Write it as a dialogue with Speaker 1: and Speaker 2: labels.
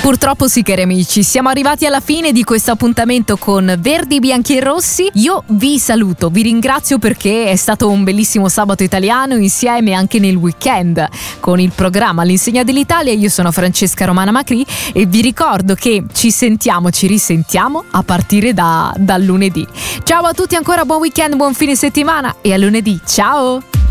Speaker 1: Purtroppo sì, cari amici, siamo arrivati alla fine di questo appuntamento con Verdi, Bianchi e Rossi. Io vi saluto, vi ringrazio perché è stato un bellissimo sabato italiano insieme anche nel weekend con il programma All'insegna dell'Italia. Io sono Francesca Romana Macri e vi ricordo che ci risentiamo a partire dal lunedì. Ciao a tutti, ancora buon weekend, buon fine settimana e a lunedì, ciao!